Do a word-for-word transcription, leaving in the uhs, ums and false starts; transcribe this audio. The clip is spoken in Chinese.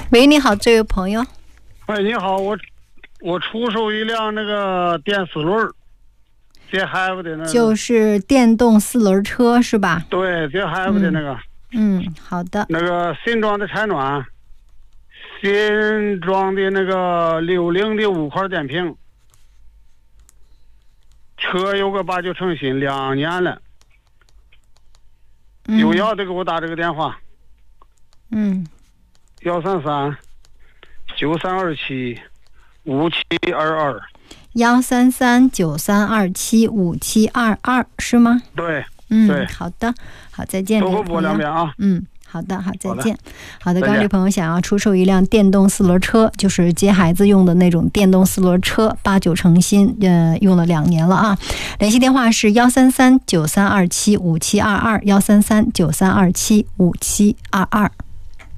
喂，你好，这位朋友。 哎，你好，我我出售一辆那个电四轮，接孩子的那个， 就是电动四轮车是吧？ 对，接孩子的那个。 嗯，嗯好的。 那个新装的柴暖，新装的那个六零的五块电瓶，车有个八九成新，两年了。 嗯、 有要的给我打这个电话。 嗯。 幺三三九三二七五七二二。 幺三三九三二七五七二二是吗？ 对。 嗯， 对， 好的，好，再见。 多播两遍啊。 嗯，好的，好，再见。好的， 好的， 刚才这朋友想要出售一辆电动四轮车，就是接孩子用的那种电动四轮车，八九成新，呃，用了两年了啊。联系电话是幺三三九三二七五七二二，幺三三九三二七五七二二。